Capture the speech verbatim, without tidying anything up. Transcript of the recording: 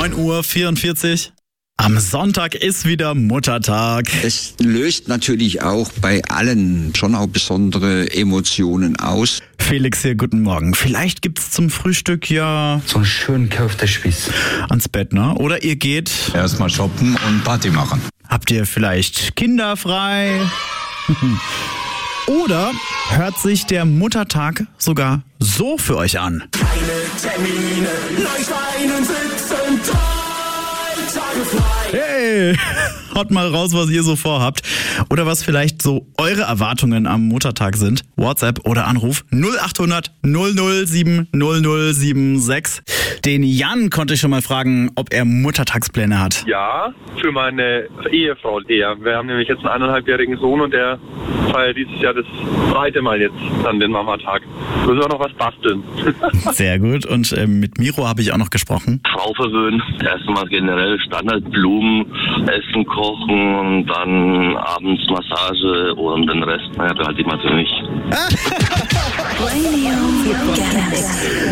neun Uhr vierundvierzig. Am Sonntag ist wieder Muttertag. Es löst natürlich auch bei allen schon auch besondere Emotionen aus. Felix hier, guten Morgen. Vielleicht gibt's zum Frühstück ja so einen schönen Köftespieß ans Bett, ne? Oder ihr geht erstmal shoppen und Party machen. Habt ihr vielleicht Kinder frei? Oder hört sich der Muttertag sogar so für euch an? Keine Termine, Leuchtweinen sitzen, drei Tage frei. Hey, haut mal raus, was ihr so vorhabt. Oder was vielleicht so eure Erwartungen am Muttertag sind. WhatsApp oder Anruf null acht hundert null null sieben null null sieben sechs. Den Jan konnte ich schon mal fragen, ob er Muttertagspläne hat. Ja, für meine Ehefrau eher. Wir haben nämlich jetzt einen eineinhalbjährigen Sohn und der feiert dieses Jahr das zweite Mal jetzt an den Mamatag. Müssen wir noch was basteln. Sehr gut. Und äh, mit Miro habe ich auch noch gesprochen. Frau verwöhnen. Erstmal generell Standardblumen, Essen kochen und dann abends Massage und den Rest, naja, behalte ich mal für mich. Radio Galaxy.